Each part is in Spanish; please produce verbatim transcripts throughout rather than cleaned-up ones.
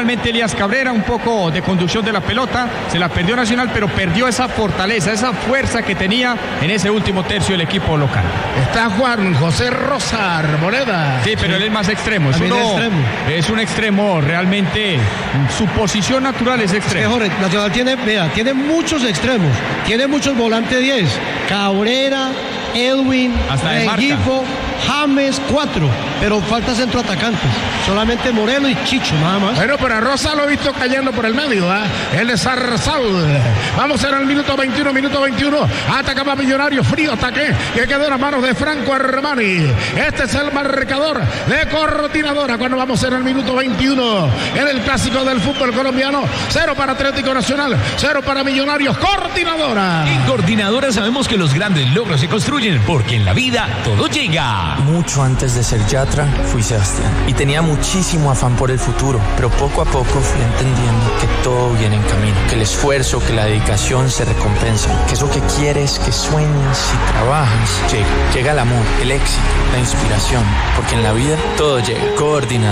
finalmente Elías Cabrera, un poco de conducción de la pelota, se la perdió Nacional, pero perdió esa fortaleza, esa fuerza que tenía en ese último tercio el equipo local. Está Juan José Rosa Arboleda. Sí, pero sí, él es más extremo. Es, uno, extremo. es un extremo realmente, su posición natural es extremo. Es que, Nacional tiene, vea, tiene muchos extremos, tiene muchos volantes diez, Cabrera, Edwin, Rengifo, James, cuatro, pero falta centro atacantes, solamente Moreno y Chicho, nada más. Bueno, pero a Rosa lo he visto cayendo por el medio, ¿eh? Él es Zarzal. Vamos a ir al minuto veintiuno, minuto veintiuno, atacaba Millonario, frío ataque, que quedó en las manos de Franco Armani. Este es el marcador de Coordinadora, cuando vamos a ir al minuto veintiuno, en el clásico del fútbol colombiano, cero para Atlético Nacional, cero para Millonarios, Coordinadora. En Coordinadora sabemos que los grandes logros se construyen, porque en la vida todo llega. Mucho antes de ser Yatra, fui Sebastián y tenía muchísimo afán por el futuro, pero poco a poco fui entendiendo que todo viene en camino, que el esfuerzo, que la dedicación se recompensan, que eso que quieres, que sueñas y trabajas, llega. Llega el amor, el éxito, la inspiración, porque en la vida todo llega. Coordinado.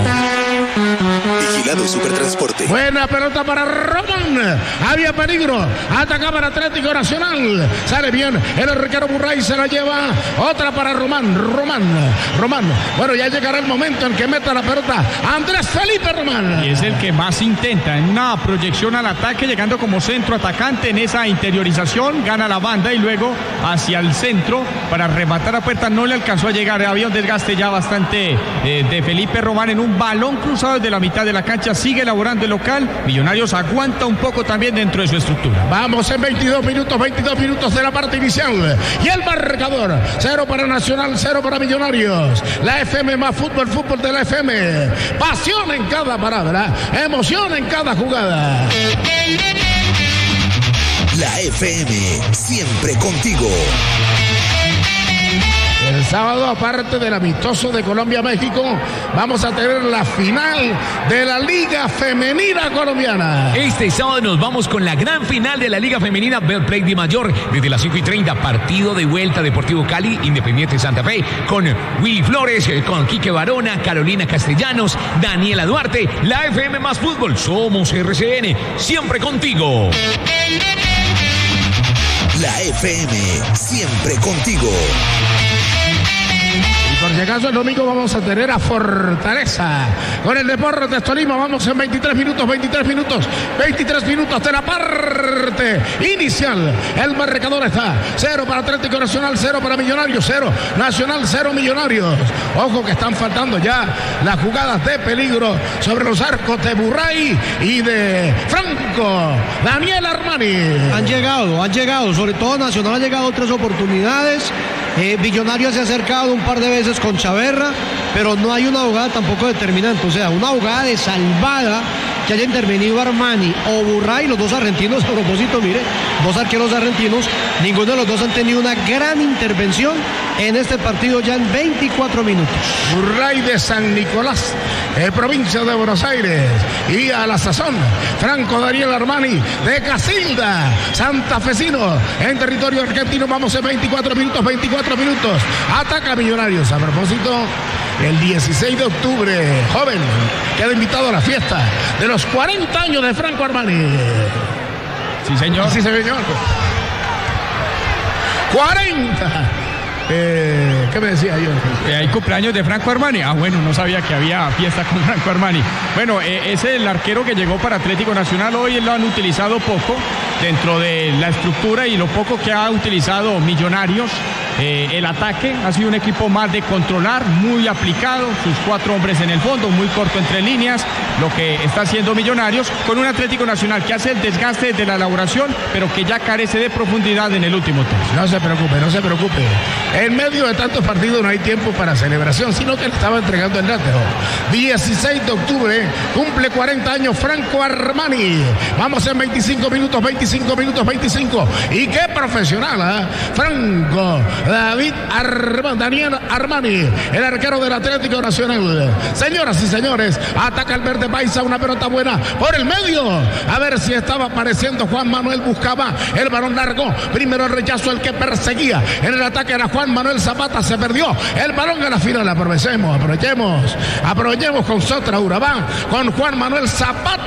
Vigilado Supertransporte. Buena pelota para Román. Había peligro. Atacaba el Atlético Nacional. Sale bien el arquero Burray, se la lleva. Otra para Román. Román. Román. Bueno, ya llegará el momento en que meta la pelota Andrés Felipe Román. Y es el que más intenta en una proyección al ataque, llegando como centro atacante en esa interiorización. Gana la banda y luego hacia el centro para rematar a puerta. No le alcanzó a llegar. Había un desgaste ya bastante eh, de Felipe Román en un balón cruzado desde la mitad de la cancha. Sigue elaborando el local. Millonarios aguanta un poco también dentro de su estructura. Vamos en veintidós minutos, veintidós minutos de la parte inicial. Y el marcador, cero para Nacional, cero para Millonarios. La F M más fútbol, fútbol de la F M. Pasión en cada palabra, emoción en cada jugada. La F M, siempre contigo. El sábado, aparte del amistoso de Colombia-México, vamos a tener la final de la Liga Femenina Colombiana. Este sábado nos vamos con la gran final de la Liga Femenina Betplay de Mayor, desde las cinco y treinta, partido de vuelta Deportivo Cali, Independiente Santa Fe, con Willy Flores, con Quique Barona, Carolina Castellanos, Daniela Duarte. La F M más fútbol, somos R C N, siempre contigo. La F M, siempre contigo. Por si acaso el domingo vamos a tener a Fortaleza con el Deportes Tolima. Vamos en veintitrés minutos, veintitrés minutos, veintitrés minutos de la parte inicial. El marcador está cero para Atlético Nacional, cero para Millonarios, cero Nacional, cero Millonarios. Ojo que están faltando ya las jugadas de peligro sobre los arcos de Burray y de Franco Daniel Armani. Han llegado, han llegado, sobre todo Nacional ha llegado tres oportunidades. Eh, Millonarios se ha acercado un par de veces con Chaverra, pero no hay una jugada tampoco determinante, o sea, una jugada de salvada que haya intervenido Armani o Burray, los dos argentinos. A propósito, mire, dos arqueros argentinos, ninguno de los dos han tenido una gran intervención en este partido ya en veinticuatro minutos. Burray de San Nicolás, eh, provincia de Buenos Aires, y a la sazón Franco Daniel Armani de Casilda, santafesino, en territorio argentino. Vamos en veinticuatro minutos, veinticuatro minutos, ataca Millonarios. A propósito, el dieciséis de octubre, joven, queda invitado a la fiesta de los cuarenta años de Franco Armani. Sí, señor. Sí, señor. cuarenta. Eh, ¿Qué me decía yo? Eh, hay cumpleaños de Franco Armani. Ah, bueno, no sabía que había fiesta con Franco Armani. Bueno, eh, es el arquero que llegó para Atlético Nacional. Hoy lo han utilizado poco dentro de la estructura y lo poco que ha utilizado Millonarios. Eh, el ataque ha sido un equipo más de controlar, muy aplicado, sus cuatro hombres en el fondo, muy corto entre líneas, lo que está haciendo Millonarios con un Atlético Nacional que hace el desgaste de la elaboración, pero que ya carece de profundidad en el último tercio. No se preocupe, no se preocupe. En medio de tantos partidos no hay tiempo para celebración, sino que le estaba entregando el dato. dieciséis de octubre, cumple cuarenta años Franco Armani. Vamos en veinticinco minutos, veinticinco minutos, veinticinco. Y qué profesional, ¿eh? Franco David Armani, Daniel Armani, el arquero del Atlético Nacional. Señoras y señores, ataca el verde paisa, una pelota buena por el medio. A ver si estaba apareciendo Juan Manuel, buscaba el balón largo. Primero el rechazo, el que perseguía. En el ataque era Juan Manuel Zapata, se perdió el balón en la final. Aprovechemos, aprovechemos, aprovechemos con Sotra Urabá, con Juan Manuel Zapata.